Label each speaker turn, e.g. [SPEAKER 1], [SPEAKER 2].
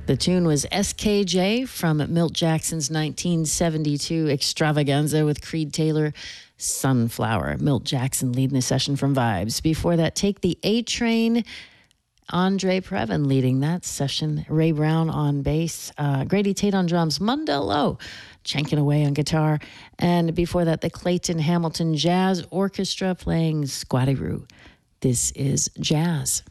[SPEAKER 1] The tune was SKJ from Milt Jackson's 1972 extravaganza with Creed Taylor, Sunflower. Milt Jackson leading the session from Vibes. Before that, Take the A Train. Andre Previn leading that session. Ray Brown on bass. Grady Tate on drums. Mundell Lowe chanking away on guitar. And before that, the Clayton Hamilton Jazz Orchestra playing Squatty Roo. This is Jazz.